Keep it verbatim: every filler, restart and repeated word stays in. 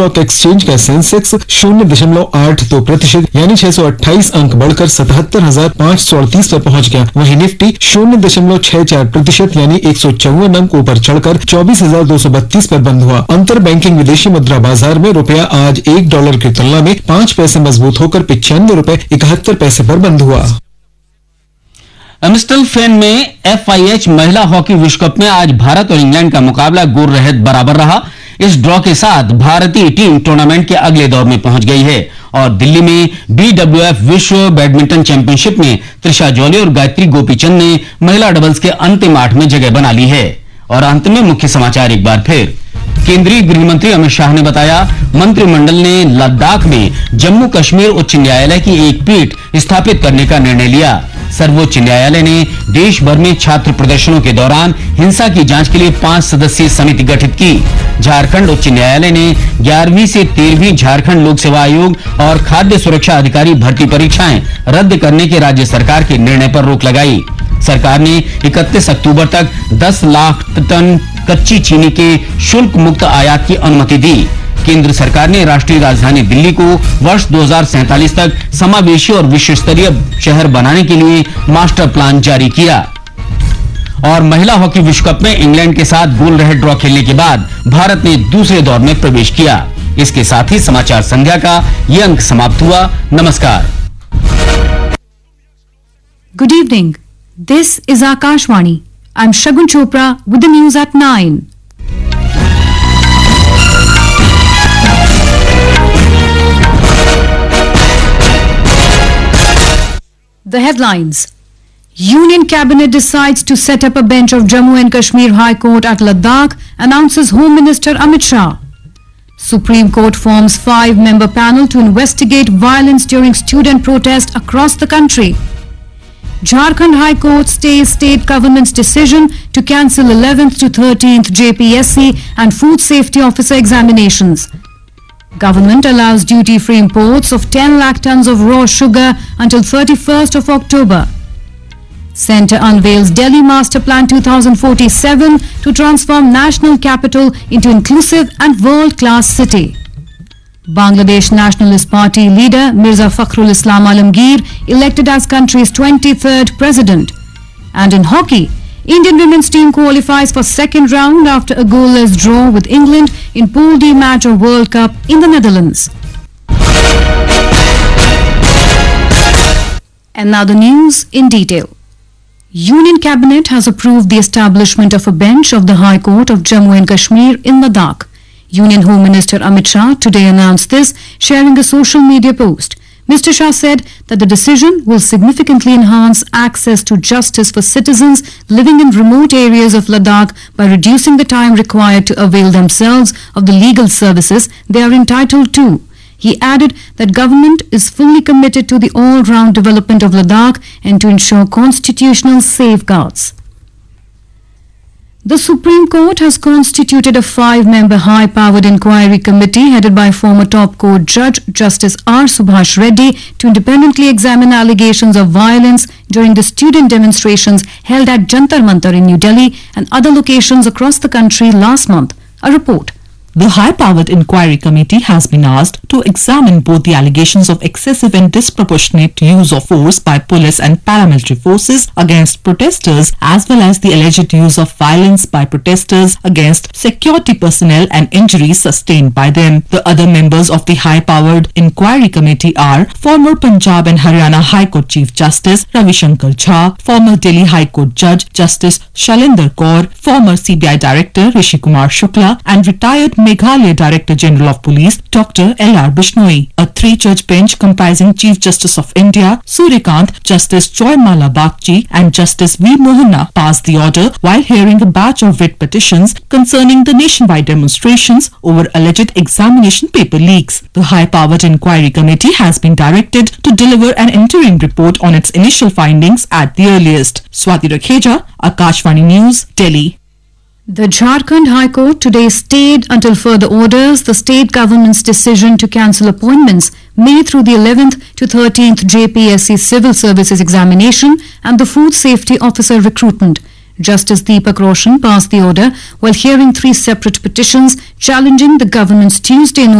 Stock exchange का Sensex शून्य दशमलव आठ दो प्रतिशत यानी छह सौ अट्ठाईस अंक बढ़कर सतहत्तर हजार पाँच सौ अड़तीस पर पहुंच गया। वहीं निफ्टी शून्य दशमलव छह चार प्रतिशत यानी एक सौ चौवन अंक ऊपर चढ़कर चौबीस हजार दो सौ बत्तीस पर बंद हुआ। अंतर बैंकिंग विदेशी मुद्रा बाजार में रुपया आज एक डॉलर की तुलना में पाँच पैसे मजबूत होकर पिचानवे रुपए इकहत्तर पैसे पर बंद हुआ। एम्स्टलफेन में एफ आई एच महिला हॉकी विश्व कप में आज भारत और इंग्लैंड का मुकाबला गोल रहित बराबर रहा। इस ड्रॉ के साथ भारतीय टीम टूर्नामेंट के अगले दौर में पहुंच गई है और दिल्ली में बी डब्ल्यू एफ विश्व बैडमिंटन चैंपियनशिप में त्रिशा जॉली और गायत्री गोपीचंद ने महिला डबल्स के अंतिम आठ में जगह बना ली है। और अंत में मुख्य समाचार एक बार फिर। केंद्रीय गृह मंत्री अमित शाह ने बताया, मंत्रिमंडल ने लद्दाख में जम्मू कश्मीर उच्च न्यायालय की एक पीठ स्थापित करने का निर्णय लिया। सर्वोच्च न्यायालय ने देश भर में छात्र प्रदर्शनों के दौरान हिंसा की जांच के लिए पांच सदस्यीय समिति गठित की। झारखंड उच्च न्यायालय ने ग्यारहवीं से तेरहवीं झारखंड लोक सेवा आयोग और खाद्य सुरक्षा अधिकारी भर्ती परीक्षाएं रद्द करने के राज्य सरकार के निर्णय पर रोक लगाई। सरकार ने इकतीस अक्टूबर तक दस लाख टन कच्ची चीनी के शुल्क मुक्त आयात की अनुमति दी। केंद्र सरकार ने राष्ट्रीय राजधानी दिल्ली को वर्ष दो हज़ार सैंतालीस तक समावेशी और विश्व स्तरीय शहर बनाने के लिए मास्टर प्लान जारी किया। और महिला हॉकी विश्व कप में इंग्लैंड के साथ गोल रहित ड्रॉ खेलने के बाद भारत ने दूसरे दौर में प्रवेश किया। इसके साथ ही समाचार संध्या का ये अंक समाप्त हुआ। नमस्कार। Good evening. This is Akashvani. I'm Shagun Chopra with the news at nine. The headlines. Union Cabinet decides to set up a bench of Jammu and Kashmir High Court at Ladakh, announces Home Minister Amit Shah. Supreme Court forms five-member panel to investigate violence during student protest across the country. Jharkhand High Court stays state government's decision to cancel eleventh to thirteenth J P S C and Food Safety Officer examinations. Government allows duty-free imports of ten lakh tons of raw sugar until thirty-first of October. Centre unveils Delhi Master Plan twenty forty-seven to transform national capital into inclusive and world-class city. Bangladesh Nationalist Party leader Mirza Fakhrul Islam Alamgir elected as country's twenty-third president. And in hockey, Indian women's team qualifies for second round after a goalless draw with England in Pool D match of World Cup in the Netherlands. And now the news in detail. Union Cabinet has approved the establishment of a bench of the High Court of Jammu and Kashmir in Ladakh. Union Home Minister Amit Shah today announced this, sharing a social media post. Mister Shah said that the decision will significantly enhance access to justice for citizens living in remote areas of Ladakh by reducing the time required to avail themselves of the legal services they are entitled to. He added that government is fully committed to the all-round development of Ladakh and to ensure constitutional safeguards. The Supreme Court has constituted a five-member high-powered inquiry committee headed by former top court judge Justice R. Subhash Reddy to independently examine allegations of violence during the student demonstrations held at Jantar Mantar in New Delhi and other locations across the country last month. A report. The high-powered inquiry committee has been asked to examine both the allegations of excessive and disproportionate use of force by police and paramilitary forces against protesters as well as the alleged use of violence by protesters against security personnel and injuries sustained by them. The other members of the high-powered inquiry committee are former Punjab and Haryana High Court Chief Justice Ravi Shankar Jha, former Delhi High Court Judge Justice Shalinder Kaur, former C B I Director Rishi Kumar Shukla and retired Meghalaya Director General of Police Doctor L R Bishnoi. A three-judge bench comprising Chief Justice of India Suryakant, Justice Joymala Bagchi and Justice V. Mohana passed the order while hearing a batch of writ petitions concerning the nationwide demonstrations over alleged examination paper leaks. The high-powered inquiry committee has been directed to deliver an interim report on its initial findings at the earliest. Swati Rakheja, Akashvani News, Delhi. The Jharkhand High Court today stayed until further orders the state government's decision to cancel appointments made through the eleventh to thirteenth J P S C Civil Services examination and the Food Safety Officer recruitment. Justice Deepak Roshan passed the order while hearing three separate petitions challenging the government's Tuesday